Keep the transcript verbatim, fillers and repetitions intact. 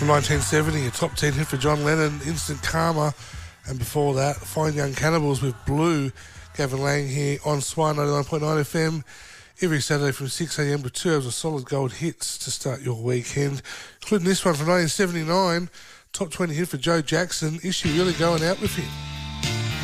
From nineteen seventy, a top ten hit for John Lennon, Instant Karma. And before that, Fine Young Cannibals with Blue. Gavin Lang here on Swan ninety-nine point nine F M. Every Saturday from six a m to two hours of solid gold hits to start your weekend. Including this one from nineteen seventy-nine, top twenty hit for Joe Jackson. Is she really going out with him?